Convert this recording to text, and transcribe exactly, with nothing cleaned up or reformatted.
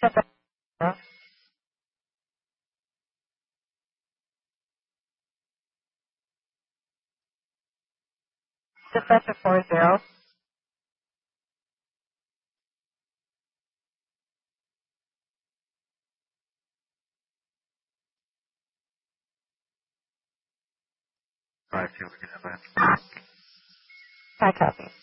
Dispatcher four zero. Five two. We can have that. Hi, copy.